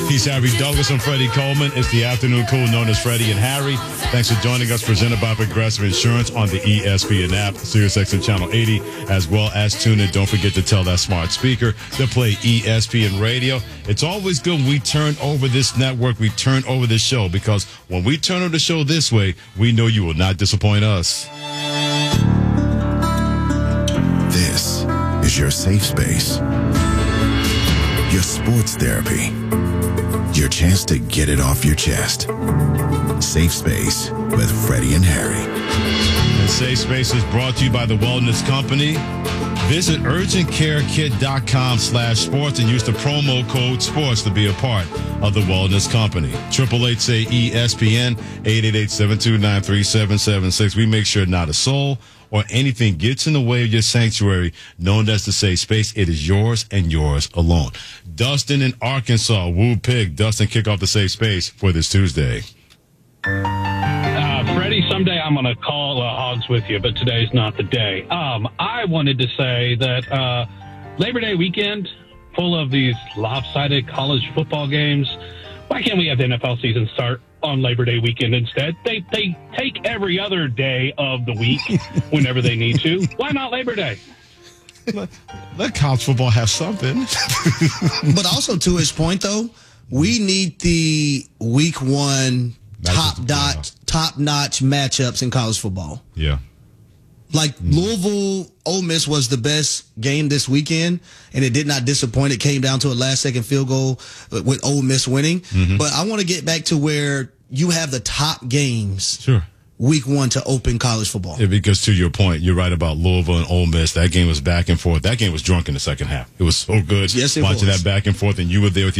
He's Harry Douglas and Freddie Coleman. It's the afternoon cool known as Freddie and Harry. Thanks for joining us, presented by Progressive Insurance on the ESPN app, SiriusXM Channel 80, as well as tune in. Don't forget to tell that smart speaker to play ESPN Radio. It's always good when we turn over this network, we turn over this show, because when we turn over the show this way, we know you will not disappoint us. This is your safe space. Your sports therapy. Your chance to get it off your chest. Safe Space with Freddie and Harry. And Safe Space is brought to you by the Wellness Company. Visit urgentcarekit.com/sports and use the promo code SPORTS to be a part of the Wellness Company. 888-SAY-ESPN, 888-729-3776. We make sure not a soul or anything gets in the way of your sanctuary, known as the Safe Space. It is yours and yours alone. Dustin in Arkansas, Woo Pig. Dustin, kick off the Safe Space for this Tuesday. Freddie, someday I'm going to call Hogs with you, but today's not the day. I wanted to say that Labor Day weekend, full of these lopsided college football games, why can't we have the NFL season start on Labor Day weekend instead? They take every other day of the week whenever they need to. Why not Labor Day? Let college football have something. But also, to his point, though, we need the week one top-notch matchups in college football. Yeah. Like Louisville, Ole Miss was the best game this weekend, and it did not disappoint. It came down to a last-second field goal with Ole Miss winning. Mm-hmm. But I want to get back to where you have the top games week one to open college football. Yeah, because to your point, you're right about Louisville and Ole Miss. That game was back and forth. That game was drunk in the second half. It was so good. Yes, it watching was. that back and forth, and you were there with